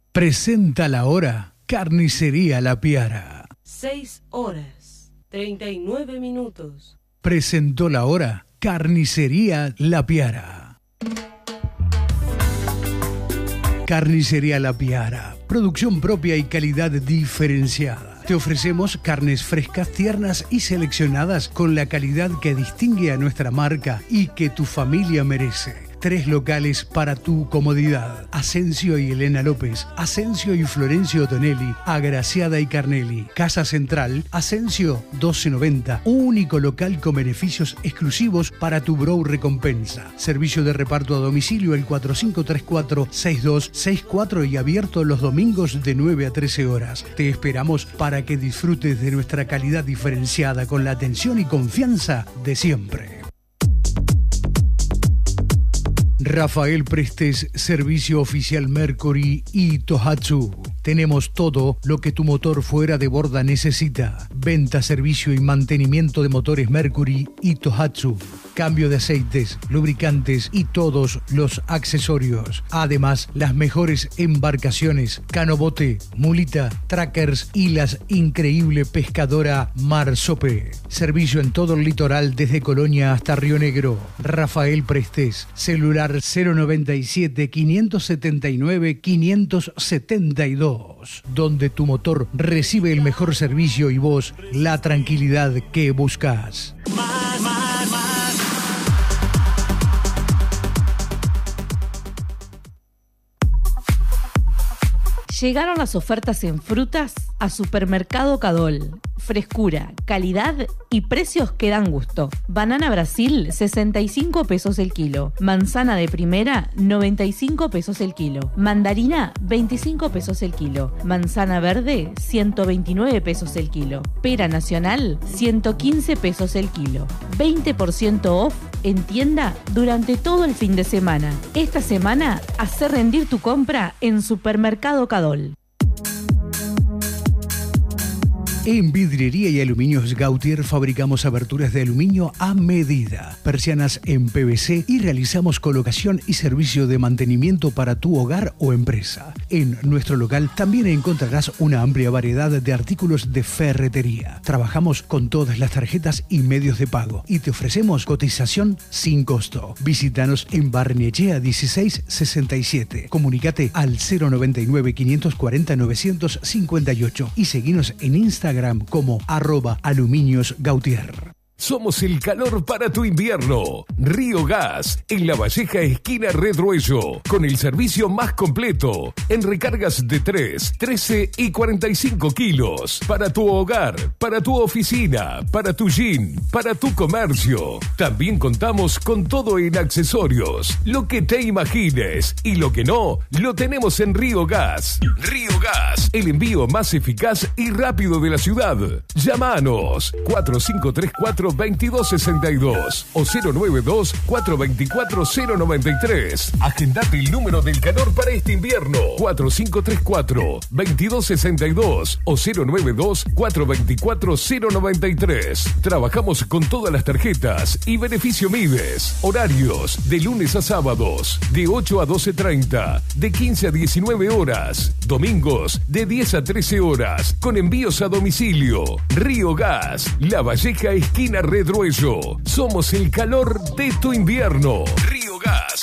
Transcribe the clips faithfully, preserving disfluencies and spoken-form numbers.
Presenta la hora Carnicería La Piara. Seis horas, treinta y nueve minutos. Presentó la hora Carnicería La Piara. Carnicería La Piara. Producción propia y calidad diferenciada. Te ofrecemos carnes frescas, tiernas y seleccionadas con la calidad que distingue a nuestra marca y que tu familia merece. Tres locales para tu comodidad. Asensio y Elena López, Asensio y Florencio Tonelli, Agraciada y Carnelli. Casa Central, Asensio doce noventa. Único local con beneficios exclusivos para tu Brow Recompensa. Servicio de reparto a domicilio el cuatro cinco tres cuatro, seis dos seis cuatro y abierto los domingos de nueve a trece horas. Te esperamos para que disfrutes de nuestra calidad diferenciada con la atención y confianza de siempre. Rafael Prestes, Servicio Oficial Mercury y Tohatsu. Tenemos todo lo que tu motor fuera de borda necesita. Venta, servicio y mantenimiento de motores Mercury y Tohatsu. Cambio de aceites, lubricantes y todos los accesorios. Además, las mejores embarcaciones, canobote, mulita, trackers y la increíble pescadora Marsope. Servicio en todo el litoral desde Colonia hasta Río Negro. Rafael Prestes, celular cero noventa y siete, quinientos setenta y nueve, quinientos setenta y dos, donde tu motor recibe el mejor servicio y vos la tranquilidad que buscas. Más, más, más. Llegaron las ofertas en frutas a Supermercado Cadol. Frescura, calidad y precios que dan gusto. Banana Brasil, sesenta y cinco pesos el kilo. Manzana de primera, noventa y cinco pesos el kilo. Mandarina, veinticinco pesos el kilo. Manzana verde, ciento veintinueve pesos el kilo. Pera nacional, ciento quince pesos el kilo. veinte por ciento off en tienda durante todo el fin de semana. Esta semana, hacé rendir tu compra en Supermercado Cadol. En Vidriería y Aluminios Gautier fabricamos aberturas de aluminio a medida, persianas en P V C y realizamos colocación y servicio de mantenimiento para tu hogar o empresa. En nuestro local también encontrarás una amplia variedad de artículos de ferretería. Trabajamos con todas las tarjetas y medios de pago y te ofrecemos cotización sin costo. Visítanos en Barnechea dieciséis sesenta y siete. Comunícate al cero noventa y nueve, quinientos cuarenta, novecientos cincuenta y ocho y seguinos en Instagram como arroba aluminios Gautier. Somos el calor para tu invierno. Río Gas, en La Valleja, esquina Redruello, con el servicio más completo en recargas de tres, trece y cuarenta y cinco kilos. Para tu hogar, para tu oficina, para tu gym, para tu comercio. También contamos con todo en accesorios. Lo que te imagines y lo que no, lo tenemos en Río Gas. Río Gas, el envío más eficaz y rápido de la ciudad. Llámanos cuatro cinco tres cuatro, veintidós sesenta y dos o cero nueve dos, cuatro dos cuatro, cero nueve tres. Agendate el número del calor para este invierno. cuatro cinco tres cuatro, veintidós sesenta y dos o cero nueve dos, cuatro dos cuatro, cero nueve tres. Trabajamos con todas las tarjetas y beneficio Mides. Horarios de lunes a sábados de ocho a doce treinta, de quince a diecinueve horas. Domingos de diez a trece horas con envíos a domicilio. Río Gas, La Valleja, esquina Redruello. Somos el calor de tu invierno. Río Gas.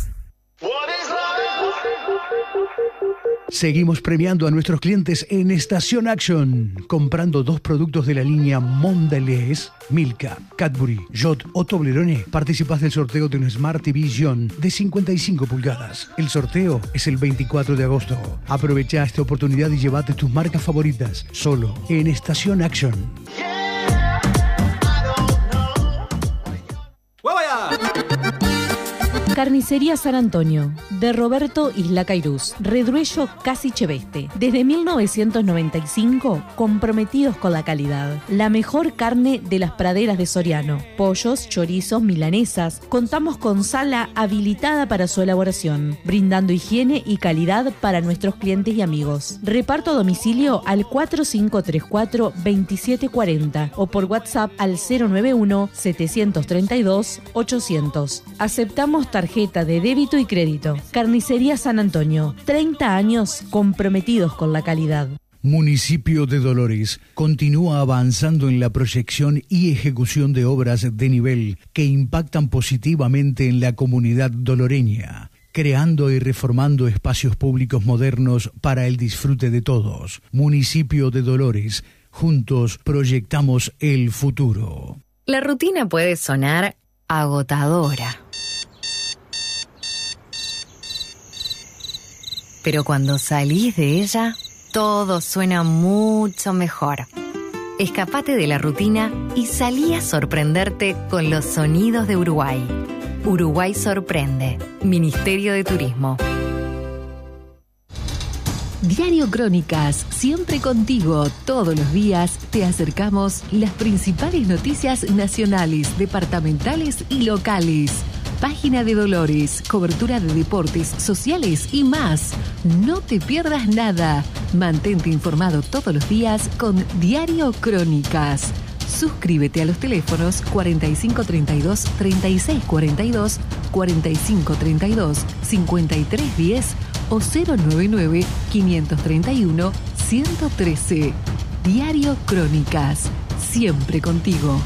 Seguimos premiando a nuestros clientes en Estación Action. Comprando dos productos de la línea Mondelez, Milka, Cadbury, Jot o Toblerone, participas del sorteo de un Smart T V Gion de cincuenta y cinco pulgadas. El sorteo es el veinticuatro de agosto. Aprovecha esta oportunidad y llévate tus marcas favoritas solo en Estación Action. Carnicería San Antonio, de Roberto Isla Cairuz, Redruello, Casi Cheveste. Desde mil novecientos noventa y cinco, comprometidos con la calidad. La mejor carne de las praderas de Soriano. Pollos, chorizos, milanesas. Contamos con sala habilitada para su elaboración, brindando higiene y calidad para nuestros clientes y amigos. Reparto a domicilio al cuatro cinco tres cuatro, veintisiete cuarenta o por WhatsApp al cero nueve uno, setecientos treinta y dos, ochocientos. Aceptamos tarjetas tarjeta de débito y crédito. Carnicería San Antonio, treinta años comprometidos con la calidad. Municipio de Dolores continúa avanzando en la proyección y ejecución de obras de nivel que impactan positivamente en la comunidad doloreña, creando y reformando espacios públicos modernos para el disfrute de todos. Municipio de Dolores, juntos proyectamos el futuro. La rutina puede sonar agotadora, pero cuando salís de ella, todo suena mucho mejor. Escapate de la rutina y salí a sorprenderte con los sonidos de Uruguay. Uruguay sorprende. Ministerio de Turismo. Diario Crónicas, siempre contigo. Todos los días te acercamos las principales noticias nacionales, departamentales y locales. Página de Dolores, cobertura de deportes, sociales y más. No te pierdas nada. Mantente informado todos los días con Diario Crónicas. Suscríbete a los teléfonos cuarenta y cinco treinta y dos, treinta y seis cuarenta y dos, cuarenta y cinco treinta y dos, cincuenta y tres diez o cero noventa y nueve, quinientos treinta y uno, ciento trece. Diario Crónicas, siempre contigo.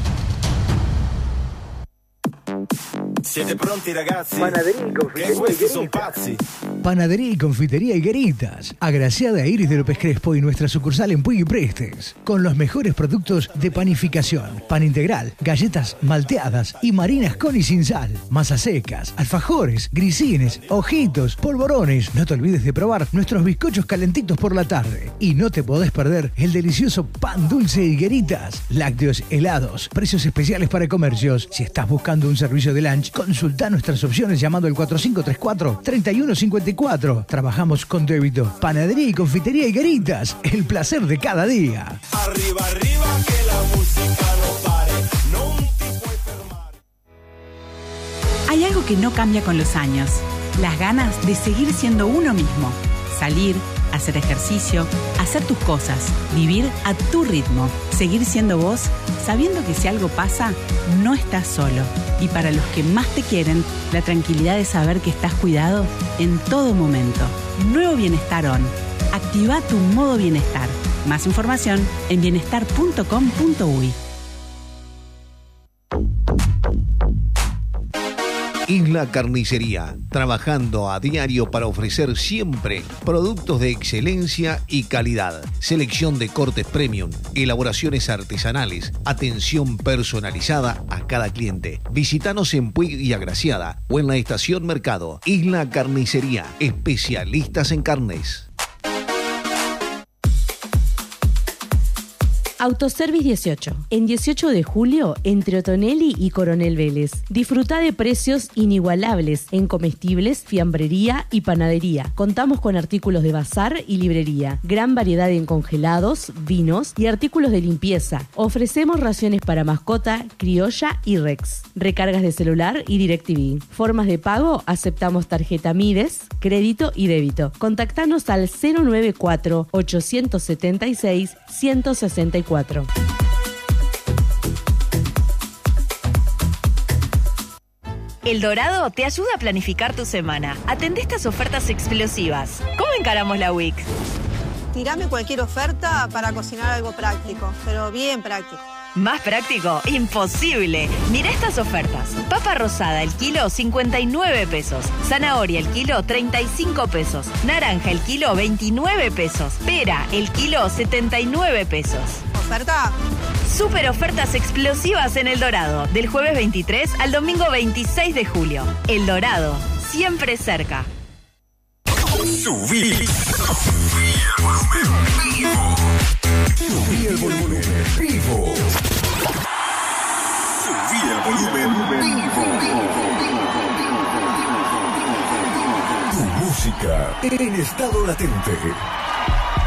Siete pronti ragazzi. Panadería y confitería questi son pazzi. Panadería y confitería Higueritas, agraciada a Iris de López Crespo y nuestra sucursal en Puig y Prestes, con los mejores productos de panificación, pan integral, galletas malteadas y marinas con y sin sal, masas secas, alfajores, grisines, ojitos, polvorones. No te olvides de probar nuestros bizcochos calentitos por la tarde y no te podés perder el delicioso pan dulce Higueritas, lácteos helados, precios especiales para comercios. Si estás buscando un servicio de lunch, consulta nuestras opciones llamando al cuatro cinco tres cuatro, tres uno cinco cuatro. Trabajamos con débito. Panadería y confitería Higueritas, el placer de cada día. Arriba, arriba, que la música no pare. Non ti puoi fermare. Hay algo que no cambia con los años. Las ganas de seguir siendo uno mismo. Salir, hacer ejercicio, hacer tus cosas, vivir a tu ritmo, seguir siendo vos, sabiendo que si algo pasa, no estás solo. Y para los que más te quieren, la tranquilidad de saber que estás cuidado en todo momento. Nuevo Bienestar On. Activa tu modo bienestar. Más información en bienestar punto com punto uy. Isla Carnicería, trabajando a diario para ofrecer siempre productos de excelencia y calidad, selección de cortes premium, elaboraciones artesanales, atención personalizada a cada cliente. Visítanos en Puig y Agraciada o en la estación Mercado. Isla Carnicería, especialistas en carnes. Autoservice dieciocho. En dieciocho de julio, entre Otonelli y Coronel Vélez. Disfruta de precios inigualables en comestibles, fiambrería y panadería. Contamos con artículos de bazar y librería. Gran variedad en congelados, vinos y artículos de limpieza. Ofrecemos raciones para mascota, criolla y Rex. Recargas de celular y DirecTV. Formas de pago, aceptamos tarjeta Mides, crédito y débito. Contactanos al cero nueve cuatro, ocho siete seis, uno seis cuatro. El Dorado te ayuda a planificar tu semana. Atendé estas ofertas explosivas. ¿Cómo encaramos la week? Tirame cualquier oferta para cocinar algo práctico, pero bien práctico. ¿Más práctico? ¡Imposible! Mira estas ofertas. Papa rosada el kilo cincuenta y nueve pesos. Zanahoria el kilo treinta y cinco pesos. Naranja el kilo veintinueve pesos. Pera el kilo setenta y nueve pesos. ¿Oferta? Super ofertas explosivas en El Dorado. Del jueves veintitrés al domingo veintiséis de julio. El Dorado, siempre cerca. Subí. Subí el volumen vivo. Subí el volumen vivo. Tu música en estado latente.